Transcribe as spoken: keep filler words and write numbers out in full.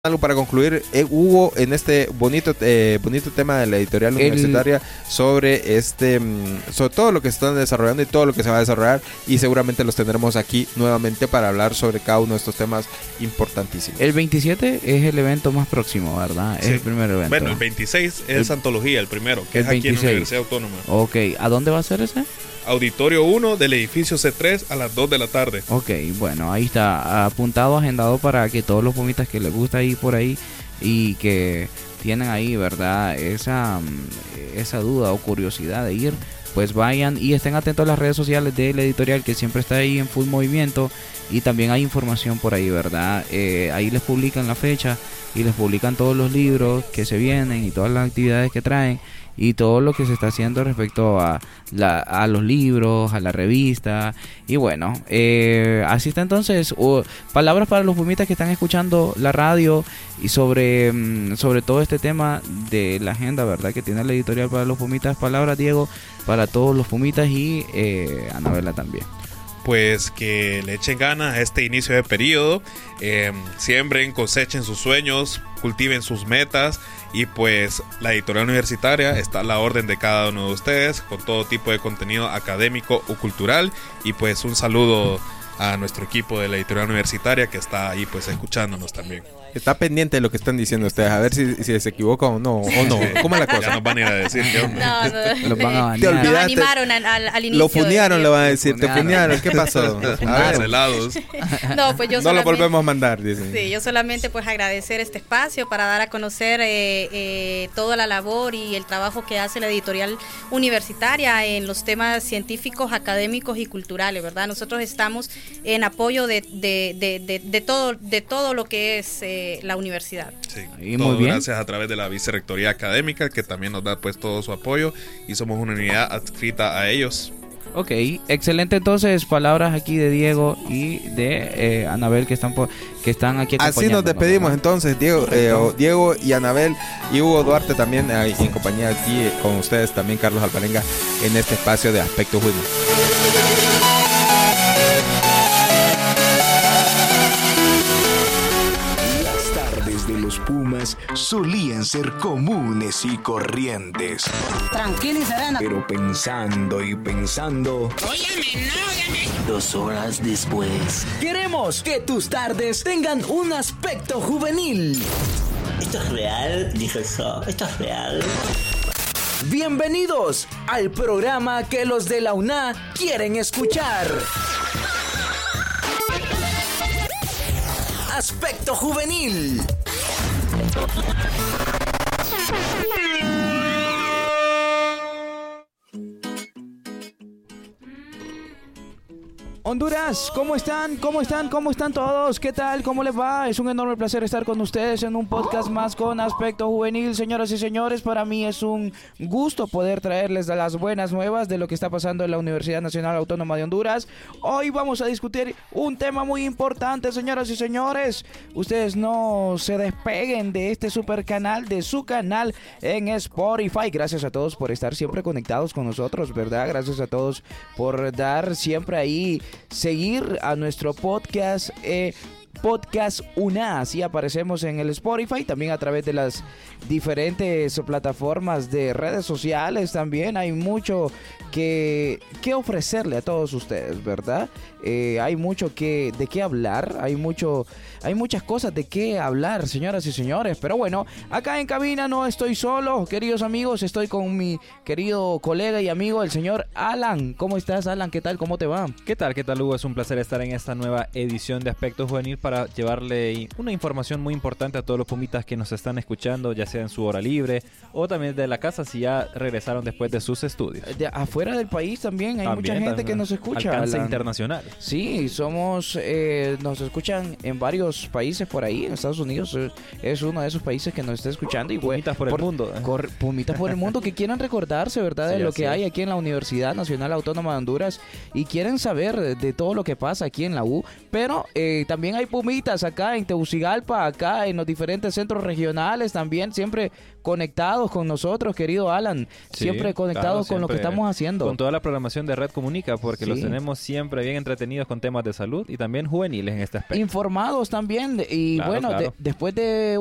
algo para concluir, eh, Hugo, en este bonito eh, bonito tema de la editorial El... universitaria sobre este sobre todo lo que se están desarrollando y todo lo que se va a desarrollar, y seguramente los tendremos aquí nuevamente para hablar sobre cada uno de estos temas importantísimos. El veintisiete es el evento más próximo, ¿verdad? Sí. Es el primer evento. Bueno, el veintiséis es el... Antología, el primero, que el es aquí veintiséis. en la Universidad Autónoma. Ok, ¿a dónde va a ser ese? Auditorio uno del edificio C tres a las dos de la tarde. Ok, bueno, ahí está apuntado, agendado para que todos los pumitas que les gusta ir por ahí y que tienen ahí, ¿verdad? Esa, esa duda o curiosidad de ir, pues vayan y estén atentos a las redes sociales de la editorial, que siempre está ahí en full movimiento, y también hay información por ahí, ¿verdad? Eh, ahí les publican la fecha y les publican todos los libros que se vienen y todas las actividades que traen y todo lo que se está haciendo respecto a, la, a los libros, a la revista. Y bueno, eh, así está entonces. Uh, palabras para los pumitas que están escuchando la radio y sobre, sobre todo este tema de la agenda, ¿verdad?, que tiene la editorial para los pumitas. Palabras, Diego, para todos los pumitas y eh, Anabela también. Pues que le echen ganas a este inicio de periodo, eh, siembren, cosechen sus sueños, cultiven sus metas, y pues la editorial universitaria está a la orden de cada uno de ustedes con todo tipo de contenido académico o cultural. Y pues un saludo a nuestro equipo de la editorial universitaria que está ahí pues escuchándonos también. Está pendiente de lo que están diciendo ustedes, a ver si, si se equivoca o no, o no. ¿Cómo es la cosa? Ya nos van a ir a decir qué onda. No, no. Los van a Te banear. olvidaste. Nos animaron al, al, al inicio. Lo funearon, de... le van a decir. Te funearon. funearon. ¿Qué pasó? A ver. Cancelados. No, pues yo No solamente... lo volvemos a mandar, dicen. Sí, yo solamente pues agradecer este espacio para dar a conocer eh, eh, toda la labor y el trabajo que hace la editorial universitaria en los temas científicos, académicos y culturales, ¿verdad? Nosotros estamos en apoyo de, de, de, de, de todo de todo lo que es eh, la universidad. Sí, y todo muy bien. Gracias a través de la Vicerrectoría Académica, que también nos da pues todo su apoyo, y somos una unidad adscrita a ellos. Ok, excelente. Entonces, palabras aquí de Diego y de eh, Anabel que están por, que están aquí Así nos acompañándonos, despedimos, ¿verdad? entonces, Diego, eh, o Diego y Anabel y Hugo Duarte también eh, en compañía aquí eh, con ustedes también, Carlos Alvarenga, en este espacio de Aspecto Juvenil. De los Pumas solían ser comunes y corrientes. Tranquilizarán. Pero pensando y pensando. Óyeme, no, óyeme. Dos horas después. Queremos que tus tardes tengan un aspecto juvenil. ¿Esto es real? Dijo eso. ¿Esto es real? Bienvenidos al programa que los de la U N A quieren escuchar. Aspecto juvenil. Honduras, ¿cómo están? ¿Cómo están? ¿Cómo están todos? ¿Qué tal? ¿Cómo les va? Es un enorme placer estar con ustedes en un podcast más con Aspecto Juvenil. Señoras y señores, para mí es un gusto poder traerles las buenas nuevas de lo que está pasando en la Universidad Nacional Autónoma de Honduras. Hoy vamos a discutir un tema muy importante, señoras y señores. Ustedes no se despeguen de este super canal, de su canal en Spotify. Gracias a todos por estar siempre conectados con nosotros, ¿verdad? Gracias a todos por dar siempre ahí seguir a nuestro podcast eh, Podcast U N A. Así aparecemos en el Spotify, también a través de las diferentes plataformas de redes sociales. También hay mucho que, que ofrecerle a todos ustedes, ¿verdad? Eh, hay mucho que de qué hablar, hay mucho, hay muchas cosas de qué hablar, señoras y señores. Pero bueno, acá en cabina no estoy solo, queridos amigos, estoy con mi querido colega y amigo, el señor Alan. ¿Cómo estás, Alan? ¿Qué tal? ¿Cómo te va? ¿Qué tal? ¿Qué tal, Hugo? Es un placer estar en esta nueva edición de Aspecto Juvenil para llevarle una información muy importante a todos los pumitas que nos están escuchando, ya sea en su hora libre o también de la casa si ya regresaron después de sus estudios. De afuera del país también hay También, mucha gente también. que nos escucha. Alcance Alan. internacional. Sí, somos, eh, nos escuchan en varios países por ahí. En Estados Unidos es, es uno de esos países que nos está escuchando. Y Pumitas por, por el mundo. Cor, pumitas por el mundo que quieren recordarse, ¿verdad? Sí, de lo que es. hay aquí en la Universidad Nacional Autónoma de Honduras y quieren saber de, de todo lo que pasa aquí en la U. Pero eh, también hay Pumitas acá en Tegucigalpa, acá en los diferentes centros regionales también, siempre conectados con nosotros, querido Alan, Sí, siempre conectados claro, con lo que siempre estamos haciendo. Con toda la programación de Red Comunica, porque Sí. los tenemos siempre bien entretenidos con temas de salud y también juveniles en este aspecto. Informados también, y Claro, bueno, claro. de- después de